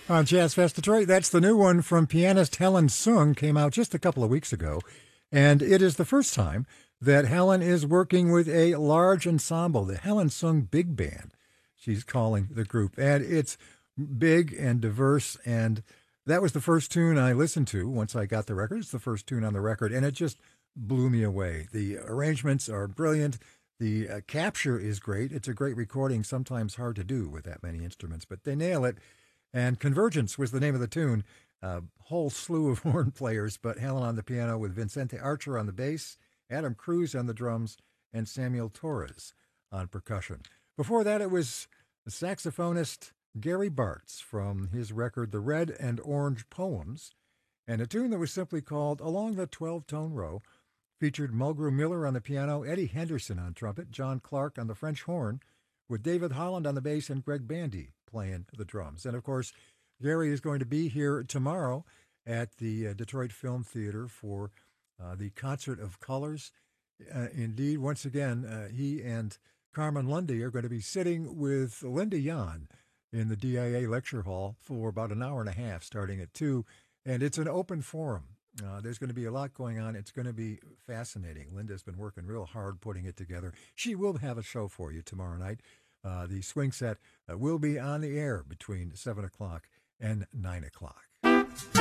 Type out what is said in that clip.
On Jazz Fest Detroit. That's the new one from pianist Helen Sung, came out just a couple of weeks ago. And it is the first time that Helen is working with a large ensemble, the Helen Sung Big Band, she's calling the group. And it's big and diverse, and that was the first tune I listened to once I got the record. It's the first tune on the record, and it just blew me away. The arrangements are brilliant. The capture is great. It's a great recording, sometimes hard to do with that many instruments, but they nail it. And Convergence was the name of the tune. A whole slew of horn players, but Helen on the piano with Vincente Archer on the bass, Adam Cruz on the drums, and Samuel Torres on percussion. Before that, it was the saxophonist Gary Bartz from his record The Red and Orange Poems, and a tune that was simply called Along the 12-Tone Row. Featured Mulgrew Miller on the piano, Eddie Henderson on trumpet, John Clark on the French horn, with David Holland on the bass and Greg Bandy playing the drums. And, of course, Gary is going to be here tomorrow at the Detroit Film Theater for the Concert of Colors. Indeed, once again, he and Carmen Lundy are going to be sitting with Linda Yan in the DIA lecture hall for about an hour and a half, starting at 2. And it's an open forum. There's going to be a lot going on. It's going to be fascinating. Linda's been working real hard putting it together. She will have a show for you tomorrow night. The swing set will be on the air between 7 o'clock and 9 o'clock.